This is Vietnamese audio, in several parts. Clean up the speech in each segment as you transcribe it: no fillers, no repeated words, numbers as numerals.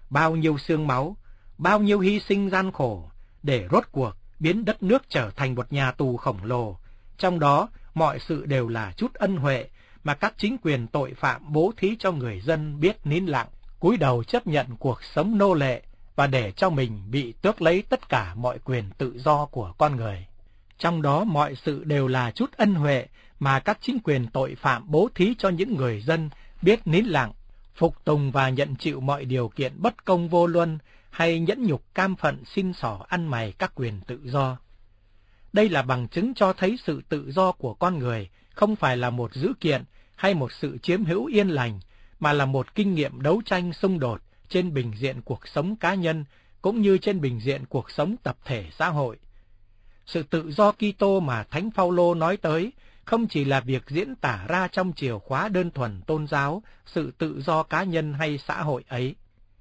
bao nhiêu xương máu, bao nhiêu hy sinh gian khổ để rốt cuộc biến đất nước trở thành một nhà tù khổng lồ. Trong đó, mọi sự đều là chút ân huệ mà các chính quyền tội phạm bố thí cho người dân biết nín lặng, cúi đầu chấp nhận cuộc sống nô lệ và để cho mình bị tước lấy tất cả mọi quyền tự do của con người. Trong đó mọi sự đều là chút ân huệ mà các chính quyền tội phạm bố thí cho những người dân biết nín lặng, phục tùng và nhận chịu mọi điều kiện bất công vô luân hay nhẫn nhục cam phận xin xỏ ăn mày các quyền tự do. Đây là bằng chứng cho thấy sự tự do của con người không phải là một dữ kiện hay một sự chiếm hữu yên lành, mà là một kinh nghiệm đấu tranh xung đột trên bình diện cuộc sống cá nhân cũng như trên bình diện cuộc sống tập thể xã hội. Sự tự do Kitô mà Thánh Phaolô nói tới không chỉ là việc diễn tả ra trong chìa khóa đơn thuần tôn giáo, sự tự do cá nhân hay xã hội ấy.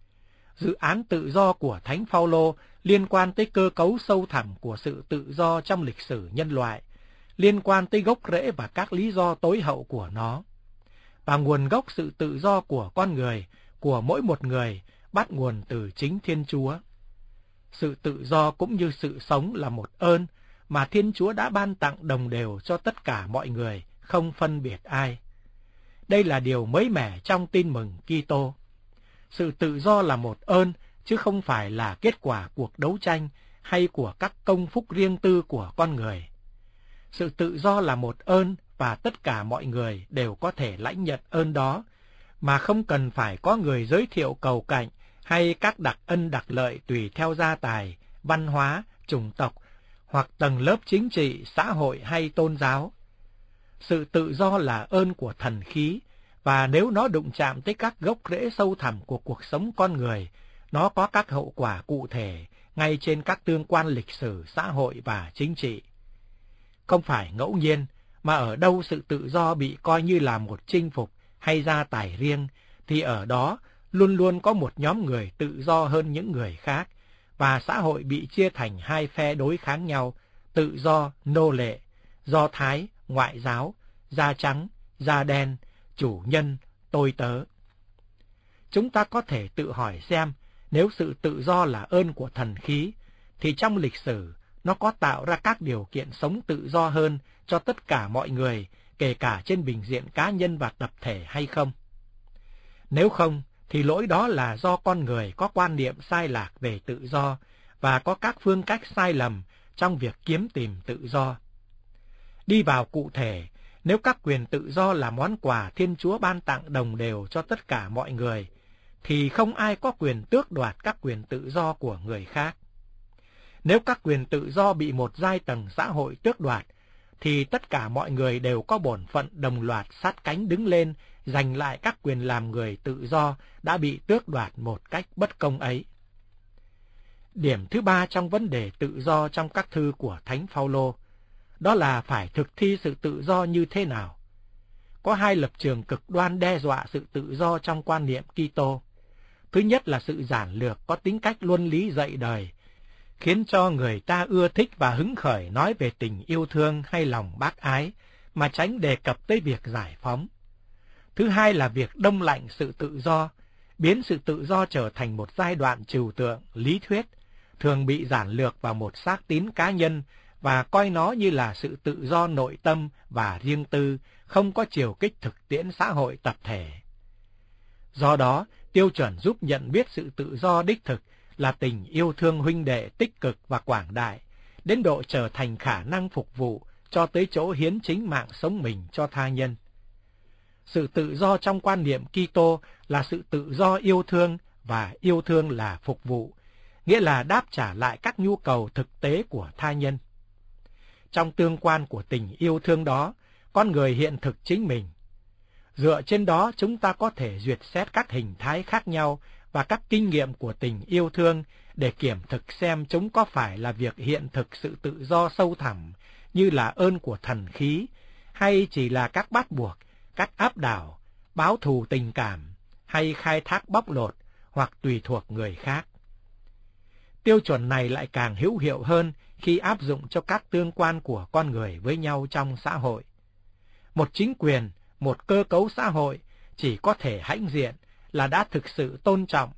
Dự án tự do của Thánh Phaolô liên quan tới cơ cấu sâu thẳm của sự tự do trong lịch sử nhân loại, liên quan tới gốc rễ và các lý do tối hậu của nó. Và nguồn gốc sự tự do của con người, của mỗi một người, bắt nguồn từ chính Thiên Chúa. Sự tự do cũng như sự sống là một ơn mà Thiên Chúa đã ban tặng đồng đều cho tất cả mọi người, không phân biệt ai. Đây là điều mới mẻ trong tin mừng Kitô. Sự tự do là một ơn, chứ không phải là kết quả cuộc đấu tranh hay của các công phúc riêng tư của con người. Sự tự do là một ơn và tất cả mọi người đều có thể lãnh nhận ơn đó, mà không cần phải có người giới thiệu cầu cạnh hay các đặc ân đặc lợi tùy theo gia tài, văn hóa, chủng tộc hoặc tầng lớp chính trị, xã hội hay tôn giáo. Sự tự do là ơn của thần khí, và nếu nó đụng chạm tới các gốc rễ sâu thẳm của cuộc sống con người, nó có các hậu quả cụ thể ngay trên các tương quan lịch sử, xã hội và chính trị. Không phải ngẫu nhiên mà ở đâu sự tự do bị coi như là một chinh phục hay gia tài riêng, thì ở đó luôn luôn có một nhóm người tự do hơn những người khác, và xã hội bị chia thành hai phe đối kháng nhau: tự do, nô lệ, Do Thái, ngoại giáo, da trắng, da đen, chủ nhân, tôi tớ. Chúng ta có thể tự hỏi xem, nếu sự tự do là ơn của thần khí, thì trong lịch sử nó có tạo ra các điều kiện sống tự do hơn cho tất cả mọi người, kể cả trên bình diện cá nhân và tập thể hay không? Nếu không, thì lỗi đó là do con người có quan niệm sai lạc về tự do và có các phương cách sai lầm trong việc kiếm tìm tự do. Đi vào cụ thể, nếu các quyền tự do là món quà Thiên Chúa ban tặng đồng đều cho tất cả mọi người, thì không ai có quyền tước đoạt các quyền tự do của người khác. Nếu các quyền tự do bị một giai tầng xã hội tước đoạt, thì tất cả mọi người đều có bổn phận đồng loạt sát cánh đứng lên, giành lại các quyền làm người tự do đã bị tước đoạt một cách bất công ấy. Điểm thứ ba trong vấn đề tự do trong các thư của Thánh Phaolô, đó là phải thực thi sự tự do như thế nào. Có hai lập trường cực đoan đe dọa sự tự do trong quan niệm Kitô. Thứ nhất là sự giản lược có tính cách luân lý dạy đời, khiến cho người ta ưa thích và hứng khởi nói về tình yêu thương hay lòng bác ái, mà tránh đề cập tới việc giải phóng. Thứ hai là việc đông lạnh sự tự do, biến sự tự do trở thành một giai đoạn trừu tượng, lý thuyết, thường bị giản lược vào một xác tín cá nhân và coi nó như là sự tự do nội tâm và riêng tư, không có chiều kích thực tiễn xã hội tập thể. Do đó, tiêu chuẩn giúp nhận biết sự tự do đích thực là tình yêu thương huynh đệ tích cực và quảng đại, đến độ trở thành khả năng phục vụ cho tới chỗ hiến chính mạng sống mình cho tha nhân. Sự tự do trong quan niệm Kitô là sự tự do yêu thương, và yêu thương là phục vụ, nghĩa là đáp trả lại các nhu cầu thực tế của tha nhân. Trong tương quan của tình yêu thương đó, con người hiện thực chính mình. Dựa trên đó chúng ta có thể duyệt xét các hình thái khác nhau và các kinh nghiệm của tình yêu thương để kiểm thực xem chúng có phải là việc hiện thực sự tự do sâu thẳm như là ơn của thần khí, hay chỉ là các bắt buộc, các áp đảo, báo thù tình cảm, hay khai thác bóc lột hoặc tùy thuộc người khác. Tiêu chuẩn này lại càng hữu hiệu hơn khi áp dụng cho các tương quan của con người với nhau trong xã hội. Một chính quyền, một cơ cấu xã hội chỉ có thể hãnh diện là đã thực sự tôn trọng